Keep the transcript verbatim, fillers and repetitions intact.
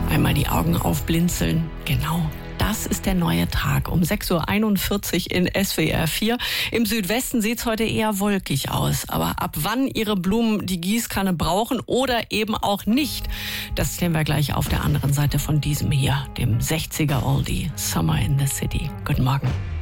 Einmal die Augen aufblinzeln. Genau. Das ist der neue Tag um sechs Uhr einundvierzig in S W R vier. Im Südwesten sieht es heute eher wolkig aus. Aber ab wann Ihre Blumen die Gießkanne brauchen oder eben auch nicht, das klären wir gleich auf der anderen Seite von diesem hier, dem sechziger Oldie, Summer in the City. Guten Morgen.